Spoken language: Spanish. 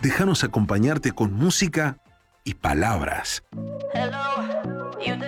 Déjanos acompañarte con música y palabras. Hello, you